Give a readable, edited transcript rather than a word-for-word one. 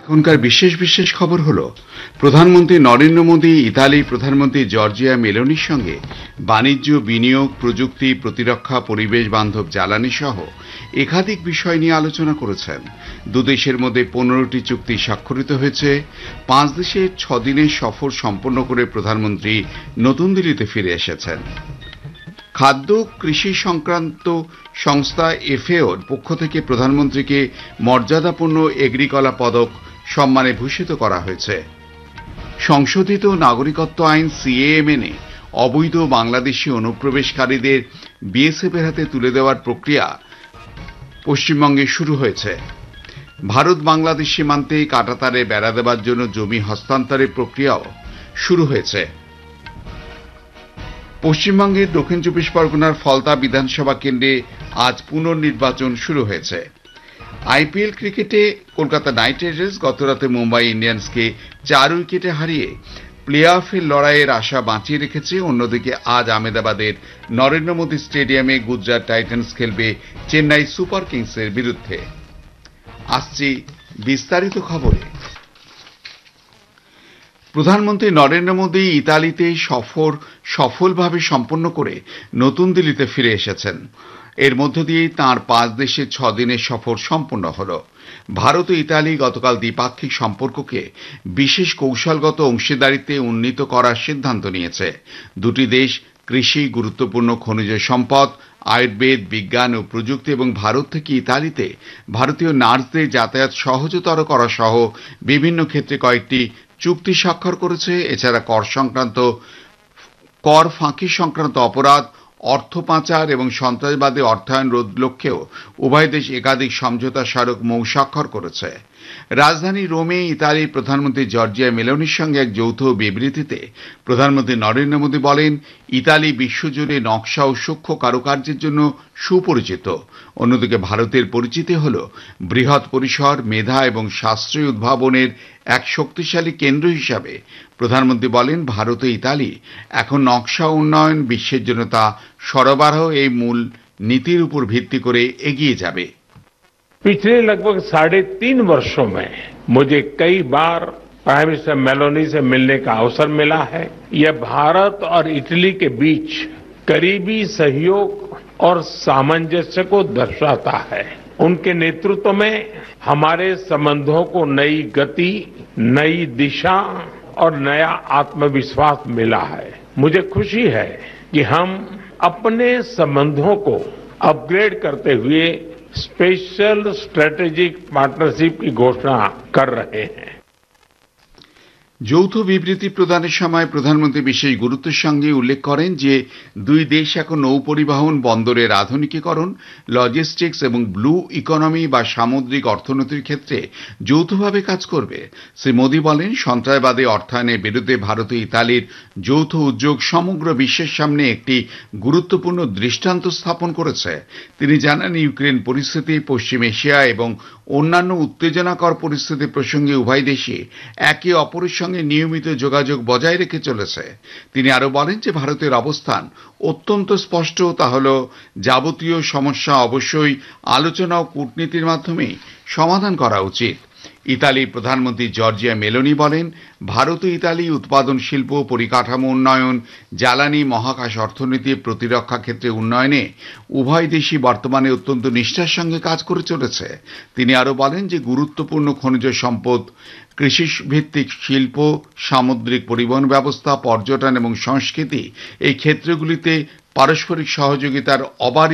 এখনকার বিশেষ খবর হলো প্রধানমন্ত্রী নরেন্দ্র মোদী ইতালির প্রধানমন্ত্রী জর্জিয়া মেলোনির সঙ্গে বাণিজ্য, বিনিয়োগ, প্রযুক্তি, প্রতিরক্ষা, পরিবেশ বান্ধব জ্বালানি সহ একাধিক বিষয় নিয়ে আলোচনা করেছেন। দুদেশের মধ্যে 15টি চুক্তি স্বাক্ষরিত হয়েছে। 5 দেশের 6 দিনের সফর সম্পন্ন করে প্রধানমন্ত্রী নতুন দিল্লিতে ফিরে এসেছেন। খাদ্য কৃষি সংক্রান্ত সংস্থা এফএওর পক্ষ থেকে প্রধানমন্ত্রীকে মর্যাদাপূর্ণ এগ্রিকলা পদক সম্মানে ভূষিত করা হয়েছে। সংশোধিত নাগরিকত্ব আইন সিএএ মেনে অবৈধ বাংলাদেশি অনুপ্রবেশকারীদের বিএসএফের হাতে তুলে দেওয়ার প্রক্রিয়া পশ্চিমবঙ্গে শুরু হয়েছে। ভারত বাংলাদেশ সীমান্তে কাঁটাতারে বেড়া দেওয়ার জন্য জমি হস্তান্তরের প্রক্রিয়াও শুরু হয়েছে। পশ্চিমবঙ্গের দক্ষিণ 24 পরগনার ফলতা বিধানসভা কেন্দ্রে আজ পুনর্নির্বাচন শুরু হয়েছে। আইপিএল ক্রিকেটে কলকাতা নাইট রাইডার্স গতরাতে মুম্বাই ইন্ডিয়ান্সকে 4 উইকেটে হারিয়ে প্লে অফের লড়াইয়ের আশা বাঁচিয়ে রেখেছে। অন্যদিকে আজ আহমেদাবাদের নরেন্দ্র মোদী স্টেডিয়ামে গুজরাট টাইটান্স খেলবে চেন্নাই সুপার কিংসের বিরুদ্ধে। আসছি বিস্তারিত খবরে। প্রধানমন্ত্রী নরেন্দ্র মোদী ইতালিতে সফর সফলভাবে সম্পন্ন করে নতুন দিল্লিতে ফিরে এসেছেন। এর মধ্য দিয়ে তাঁর 5 দেশের 6 দিনের সফর সম্পন্ন হল। ভারত ও ইতালি গতকাল দ্বিপাক্ষিক সম্পর্ককে বিশেষ কৌশলগত অংশীদারিত্বে উন্নীত করার সিদ্ধান্ত নিয়েছে। দুটি দেশ কৃষি, গুরুত্বপূর্ণ খনিজ সম্পদ, আয়ুর্বেদ, বিজ্ঞান ও প্রযুক্তি এবং ভারত থেকে ইতালিতে ভারতীয় নার্সদের যাতায়াত সহজতর করা সহ বিভিন্ন ক্ষেত্রে কয়েকটি চুক্তি স্বাক্ষর করেছে। এছাড়া কর ফাঁকি সংক্রান্ত অপরাধ, অর্থ পাচার এবং সন্ত্রাসবাদে অর্থায়ন রোধ লক্ষ্যেও উভয় দেশ একাধিক সমঝোতা স্মারক মৌ স্বাক্ষর করেছে। রাজধানী রোমে ইতালির প্রধানমন্ত্রী জর্জিয়া মেলোনির সঙ্গে এক যৌথ বিবৃতিতে প্রধানমন্ত্রী নরেন্দ্র মোদী বলেন, ইতালি বিশ্বজুড়ে নকশা ও সূক্ষ্ম কারুকার্যের জন্য সুপরিচিত। অন্যদিকে ভারতের পরিচিতি হল বৃহৎ পরিসর, মেধা এবং সাশ্রয়ী উদ্ভাবনের এক শক্তিশালী কেন্দ্র হিসাবে। প্রধানমন্ত্রী বলেন, ভারত ও ইতালি এখন নকশা উন্নয়ন, বিশ্বের জন্য তা সরবরাহ এই মূল নীতির উপর ভিত্তি করে এগিয়ে যাবে। पिछले लगभग 3.5 वर्षों में मुझे कई बार प्राइम मिनिस्टर मेलोनी से मिलने का अवसर मिला है। यह भारत और इटली के बीच करीबी सहयोग और सामंजस्य को दर्शाता है। उनके नेतृत्व में हमारे संबंधों को नई गति, नई दिशा और नया आत्मविश्वास मिला है। मुझे खुशी है कि हम अपने संबंधों को अपग्रेड करते हुए स्पेशल स्ट्रेटेजिक पार्टनरशिप की घोषणा कर रहे हैं। যৌথ বিবৃতি প্রদানের সময় প্রধানমন্ত্রী বিশেষ গুরুত্বের সঙ্গে উল্লেখ করেন যে দুই দেশ এখন নৌ পরিবহন, বন্দরের আধুনিকীকরণ, লজিস্টিক্স এবং ব্লু ইকোনমি বা সামুদ্রিক অর্থনীতির ক্ষেত্রে যৌথভাবে কাজ করবে। শ্রী মোদী বলেন, সন্ত্রাসবাদী অর্থায়নের বিরুদ্ধে ভারত ও ইতালির যৌথ উদ্যোগ সমগ্র বিশ্বের সামনে একটি গুরুত্বপূর্ণ দৃষ্টান্ত স্থাপন করেছে। তিনি জানান, ইউক্রেন পরিস্থিতি, পশ্চিম এশিয়া এবং অন্যান্য উত্তেজনাকর পরিস্থিতি প্রসঙ্গে উভয় দেশই একে অপরের সঙ্গে নিয়মিত যোগাযোগ বজায় রেখে চলেছে। তিনি আরো বলেন যে ভারতের অবস্থান অত্যন্ত স্পষ্ট, তা হল যাবতীয় সমস্যা অবশ্যই আলোচনা ও কূটনীতির মাধ্যমে সমাধান করা উচিত। ইতালির প্রধানমন্ত্রী জর্জিয়া মেলোনি বলেন, ভারত ও ইতালি উৎপাদন শিল্প, পরিকাঠামো উন্নয়ন, জ্বালানি, মহাকাশ অর্থনীতি, প্রতিরক্ষা ক্ষেত্রে উন্নয়নে উভয় দেশই বর্তমানে অত্যন্ত নিষ্ঠার সঙ্গে কাজ করে চলেছে। তিনি আরো বলেন যে গুরুত্বপূর্ণ খনিজ সম্পদ, কৃষি ভিত্তিক শিল্প, সামুদ্রিক পরিবহন ব্যবস্থা, পর্যটন এবং সংস্কৃতি এই ক্ষেত্রগুলিতে পারস্পরিক সহযোগিতার অবারিত